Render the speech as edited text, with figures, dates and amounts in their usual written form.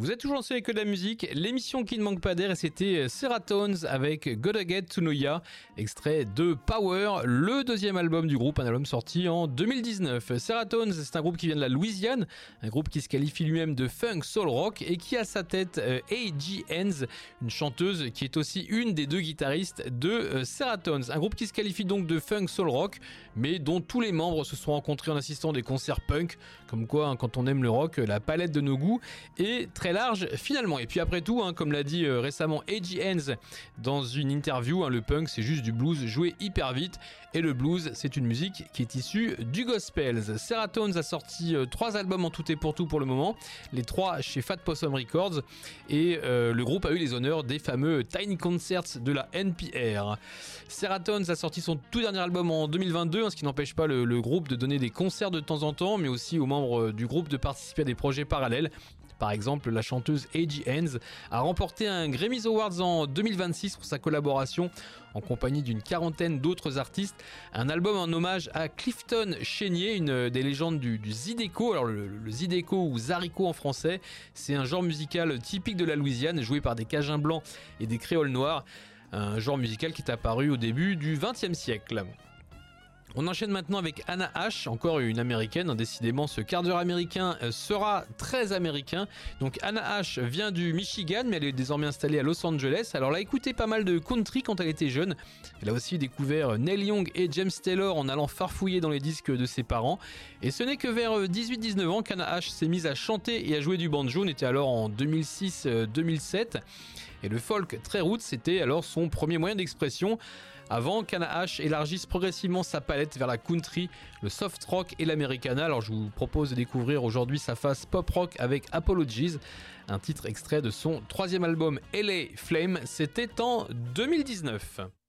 Vous êtes toujours lancé avec que de la musique, l'émission qui ne manque pas d'air, et c'était Seratones avec Gotta Get to Know Ya, extrait de Power, le deuxième album du groupe, un album sorti en 2019. Seratones, c'est un groupe qui vient de la Louisiane, un groupe qui se qualifie lui-même de funk soul rock et qui a à sa tête A.G. Hens, une chanteuse qui est aussi une des deux guitaristes de Seratones. Un groupe qui se qualifie donc de funk soul rock, mais dont tous les membres se sont rencontrés en assistant à des concerts punk, comme quoi quand on aime le rock, la palette de nos goûts est très large finalement. Et puis après tout, comme l'a dit récemment A.G. Hens dans une interview, le punk c'est juste du blues joué hyper vite, et le blues c'est une musique qui est issue du gospel. Seratones a sorti 3 albums en tout et pour tout pour le moment, les 3 chez Fat Possum Records, et le groupe a eu les honneurs des fameux Tiny Concerts de la NPR. Seratones a sorti son tout dernier album en 2022, ce qui n'empêche pas le groupe de donner des concerts de temps en temps, mais aussi aux membres du groupe de participer à des projets parallèles. Par exemple, la chanteuse A.G. Hens a remporté un Grammy Awards en 2026 pour sa collaboration en compagnie d'une quarantaine d'autres artistes. Un album en hommage à Clifton Chenier, une des légendes du Zydeco. Alors le Zydeco ou Zarico en français, c'est un genre musical typique de la Louisiane, joué par des Cajuns blancs et des Créoles noirs. Un genre musical qui est apparu au début du XXe siècle. On enchaîne maintenant avec Anna Ash, encore une américaine. Décidément, ce quart d'heure américain sera très américain. Donc Anna Ash vient du Michigan, mais elle est désormais installée à Los Angeles. Alors elle a écouté pas mal de country quand elle était jeune. Elle a aussi découvert Neil Young et James Taylor en allant farfouiller dans les disques de ses parents. Et ce n'est que vers 18-19 ans qu'Anna Ash s'est mise à chanter et à jouer du banjo. On était alors en 2006-2007. Et le folk très roots, c'était alors son premier moyen d'expression, avant qu'Anna Ash élargisse progressivement sa palette vers la country, le soft rock et l'americana. Alors je vous propose de découvrir aujourd'hui sa face pop rock avec Apologies, un titre extrait de son 3e album LA Flame, c'était en 2019.